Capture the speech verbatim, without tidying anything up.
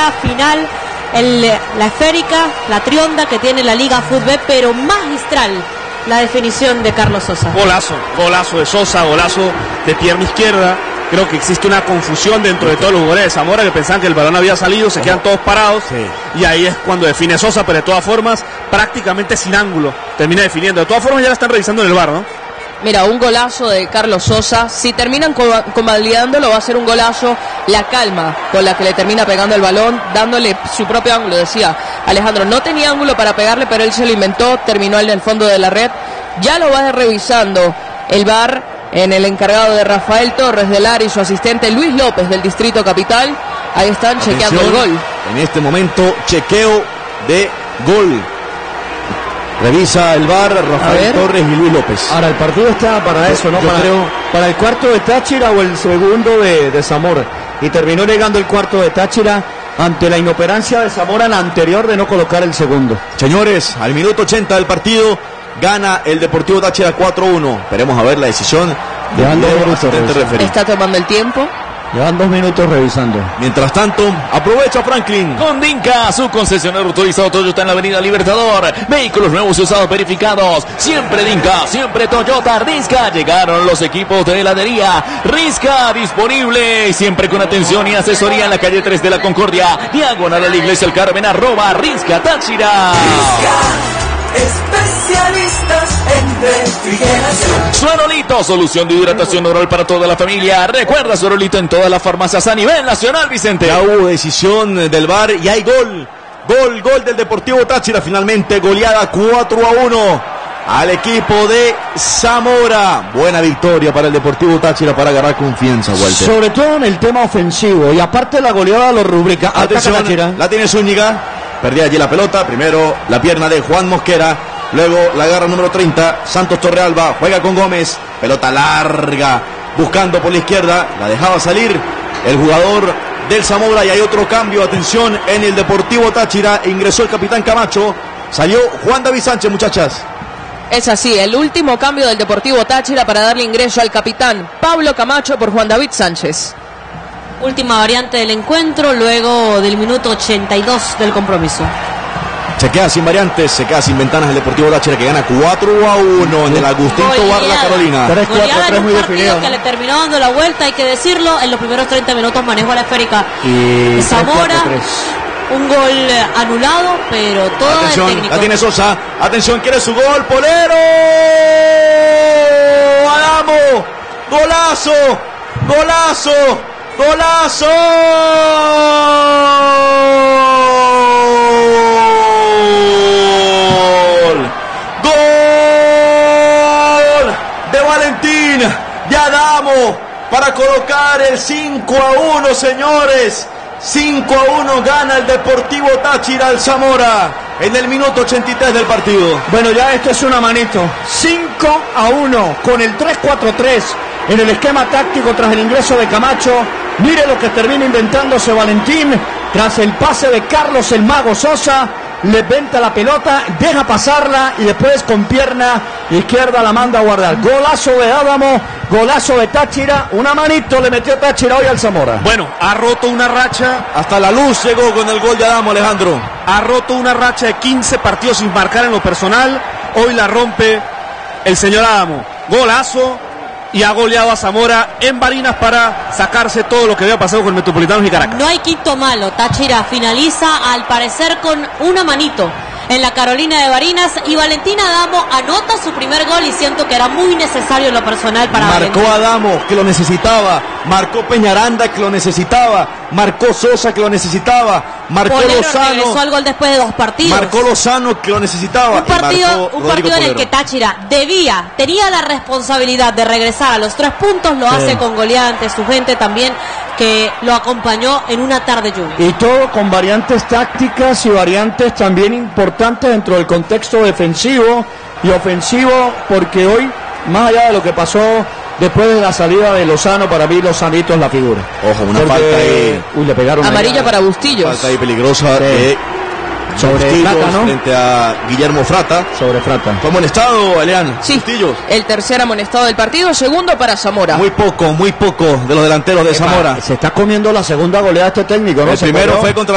jugada final, el, la esférica, la trionda que tiene la Liga Fútbol, pero magistral la definición de Carlos Sosa. Golazo, golazo de Sosa, golazo de pierna izquierda. Creo que existe una confusión dentro de todos los jugadores de Zamora que pensaban que el balón había salido, se quedan todos parados, sí. Y ahí es cuando define Sosa, pero de todas formas prácticamente sin ángulo termina definiendo. De todas formas ya la están revisando en el V A R, ¿no? Mira, un golazo de Carlos Sosa. Si terminan convalidándolo, va a ser un golazo. La calma con la que le termina pegando el balón, dándole su propio ángulo. Decía Alejandro, no tenía ángulo para pegarle, pero él se lo inventó, terminó en el fondo de la red. Ya lo va revisando el V A R en el encargado de Rafael Torres del Lara y su asistente Luis López del Distrito Capital. Ahí están Atención, chequeando el gol. En este momento, chequeo de gol. Revisa el V A R, Rafael Torres y Luis López. Ahora, el partido está para yo, eso, ¿no? Para, creo... para el cuarto de Táchira o el segundo de, de Zamora. Y terminó llegando el cuarto de Táchira ante la inoperancia de Zamora en la anterior de no colocar el segundo. Señores, al minuto ochenta del partido, gana el Deportivo Táchira cuatro uno. Esperemos a ver la decisión de referee. Está tomando el tiempo. Llevan dos minutos revisando. Mientras tanto, aprovecha Franklin. Con Dinka, su concesionario autorizado Toyota en la avenida Libertador. Vehículos nuevos y usados verificados. Siempre Dinka, siempre Toyota. Risca, llegaron los equipos de heladería. Risca, disponible. Siempre con atención y asesoría en la calle tres de la Concordia. Diagonal a la Iglesia El Carmen, arroba Risca Táchira. Especialistas en refrigeración. Suerolito, solución de hidratación oral para toda la familia. Recuerda Suerolito en todas las farmacias a nivel nacional, Vicente. Ya hubo decisión del V A R y hay gol. Gol, gol del Deportivo Táchira. Finalmente goleada cuatro a uno al equipo de Zamora. Buena victoria para el Deportivo Táchira para agarrar confianza, Walter. Sobre todo en el tema ofensivo. Y aparte la goleada lo rubrica. Atención, la tiene Zúñiga. Perdía allí la pelota, primero la pierna de Juan Mosquera, luego la garra número treinta, Santos Torrealba, juega con Gómez, pelota larga, buscando por la izquierda, la dejaba salir el jugador del Zamora y hay otro cambio, atención, en el Deportivo Táchira, ingresó el capitán Camacho, salió Juan David Sánchez, muchachas. Es así, el último cambio del Deportivo Táchira para darle ingreso al capitán Pablo Camacho por Juan David Sánchez. Última variante del encuentro, luego del minuto ochenta y dos del compromiso. Se queda sin variantes, se queda sin ventanas el Deportivo Táchira que gana cuatro a uno en el Agustín Tobar La Carolina. tres cuatro tres muy definido. Que le terminó dando la vuelta, hay que decirlo, en los primeros treinta minutos manejo a la esférica. Y Zamora, un gol anulado, pero todo atención, el técnico. La tiene Sosa, atención, quiere su gol, Polero. Adamo, golazo, golazo. ¡Golazo! ¡Gol! De Valentín, de Adamo, para colocar el cinco a uno, señores. cinco a uno gana el Deportivo Táchira al Zamora en el minuto ochenta y tres del partido. Bueno, ya esto es una manito. cinco a uno con el tres cuatro tres en el esquema táctico tras el ingreso de Camacho. Mire lo que termina inventándose Valentín tras el pase de Carlos el Mago Sosa. Le venta la pelota, deja pasarla y después con pierna izquierda la manda a guardar. Golazo de Adamo, golazo de Táchira. Una manito le metió Táchira hoy al Zamora. Bueno, ha roto una racha. Hasta la luz llegó con el gol de Adamo, Alejandro. Ha roto una racha de quince partidos sin marcar en lo personal. Hoy la rompe el señor Adamo. Golazo. Y ha goleado a Zamora en Barinas para sacarse todo lo que había pasado con Metropolitanos y Caracas. No hay quinto malo. Táchira finaliza al parecer con una manito en la Carolina de Barinas y Valentín Adamo anota su primer gol y siento que era muy necesario en lo personal para Marcó Valentín. Adamo, que lo necesitaba. Marcó Peñaranda, que lo necesitaba. Marcó Sosa, que lo necesitaba. Marcó Polero Lozano. regresó al gol después de dos partidos. Marcó Lozano, que lo necesitaba. Un partido, un partido en el que Táchira debía, tenía la responsabilidad de regresar a los tres puntos. Lo sí. hace con goleada ante su gente también, que lo acompañó en una tarde lluvia. Y todo con variantes tácticas y variantes también importantes dentro del contexto defensivo y ofensivo, porque hoy, más allá de lo que pasó después de la salida de Lozano, para mí Lozanito es la figura. Ojo, una porque, falta ahí. Uy, le pegaron amarilla allá. para Bustillos. Falta ahí peligrosa. Sí. Eh, sobre Frata, ¿no? Frente a Guillermo Frata. Sobre Frata. ¿Fue amonestado, Elian? Sí, Bustillos. el tercer amonestado del partido, segundo para Zamora. Muy poco, muy poco de los delanteros de Zamora. Se está comiendo la segunda goleada este técnico, ¿no? El Se primero corrió. fue contra